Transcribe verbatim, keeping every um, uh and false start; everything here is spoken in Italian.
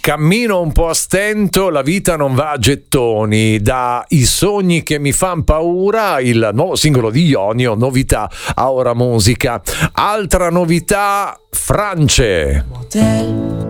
Cammino un po' a stento, la vita non va a gettoni. Da I sogni che mi fan paura, il nuovo singolo di Ionio, novità a Ora Musica. Altra novità, France. Motel